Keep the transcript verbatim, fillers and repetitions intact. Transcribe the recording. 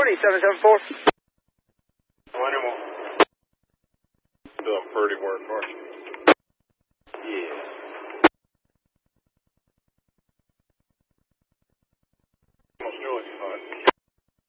Cody, seven seven four. One more. Still pretty work,